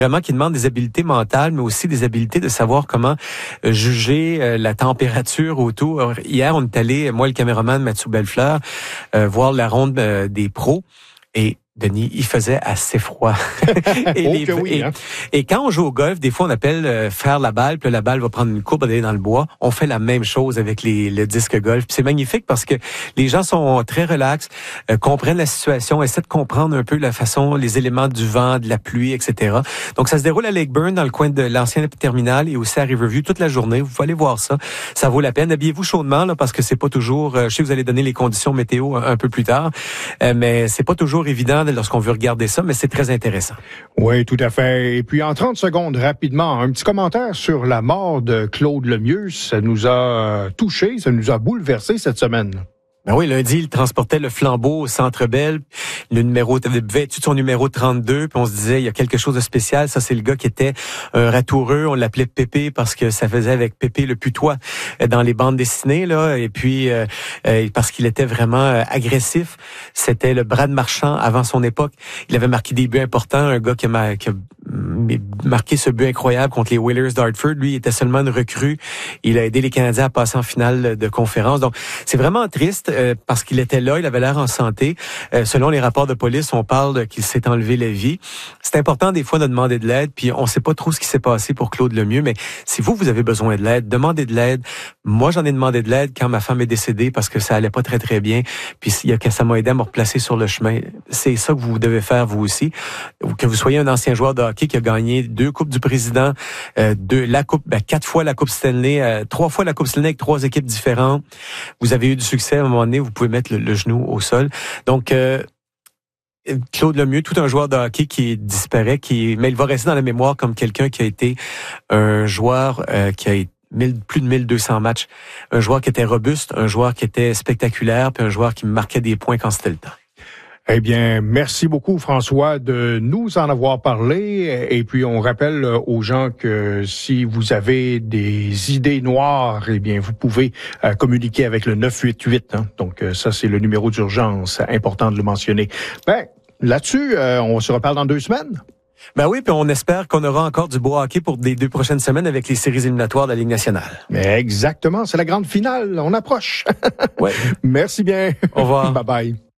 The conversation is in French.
Vraiment qui demande des habiletés mentales, mais aussi des habiletés de savoir comment juger la température autour. Hier, on est allé, moi, le caméraman Mathieu Bellefleur, voir la ronde des pros. Et Denis, il faisait assez froid. Et quand on joue au golf, des fois, on appelle faire la balle, puis la balle va prendre une courbe, aller dans le bois. On fait la même chose avec le disque golf. Puis c'est magnifique parce que les gens sont très relax, comprennent la situation, essaient de comprendre un peu la façon, les éléments du vent, de la pluie, etc. Donc, ça se déroule à Lake Burn, dans le coin de l'ancienne terminale et aussi à Riverview toute la journée. Vous pouvez aller voir ça. Ça vaut la peine. Habillez-vous chaudement, là, parce que c'est pas toujours, je sais que vous allez donner les conditions météo un peu plus tard, mais c'est pas toujours évident lorsqu'on veut regarder ça, mais c'est très intéressant. Oui, tout à fait. Et puis, en 30 secondes, rapidement, un petit commentaire sur la mort de Claude Lemieux. Ça nous a touchés, ça nous a bouleversés cette semaine. Ben oui, lundi, il transportait le flambeau au Centre Bell. Le numéro, vêtu de son numéro 32, puis on se disait, il y a quelque chose de spécial. Ça, c'est le gars qui était un ratoureux. On l'appelait Pépé parce que ça faisait avec Pépé le putois dans les bandes dessinées, là. Et puis, parce qu'il était vraiment agressif. C'était le Brad Marchand avant son époque. Il avait marqué des buts importants. Un gars qui a marqué ce but incroyable contre les Whalers d'Hartford. Lui, il était seulement une recrue. Il a aidé les Canadiens à passer en finale de conférence. Donc, c'est vraiment triste parce qu'il était là, il avait l'air en santé. Selon les rapports de police, on parle qu'il s'est enlevé la vie. C'est important des fois de demander de l'aide, puis on sait pas trop ce qui s'est passé pour Claude Lemieux, mais si vous avez besoin de l'aide, demandez de l'aide. Moi, j'en ai demandé de l'aide quand ma femme est décédée parce que ça allait pas très, très bien. Puis ça m'a aidé à me replacer sur le chemin. C'est ça que vous devez faire, vous aussi. Que vous soyez un ancien joueur de hockey qui a gagné 2 Coupes du Président, 4 fois la Coupe Stanley, 3 fois la Coupe Stanley avec 3 équipes différentes. Vous avez eu du succès à un moment donné, vous pouvez mettre le genou au sol. Donc, Claude Lemieux, tout un joueur de hockey qui disparaît, mais il va rester dans la mémoire comme quelqu'un qui a été un joueur qui a plus de 1200 matchs. Un joueur qui était robuste, un joueur qui était spectaculaire, puis un joueur qui marquait des points quand c'était le temps. Eh bien, merci beaucoup, François, de nous en avoir parlé. Et puis, on rappelle aux gens que si vous avez des idées noires, eh bien, vous pouvez communiquer avec le 988. Hein. Donc, ça, c'est le numéro d'urgence. Important de le mentionner. Ben, là-dessus, on se reparle dans 2 semaines. Ben oui, puis on espère qu'on aura encore du beau hockey pour les 2 prochaines semaines avec les séries éliminatoires de la Ligue nationale. Exactement, c'est la grande finale. On approche. Ouais. Merci bien. Au revoir. Bye-bye.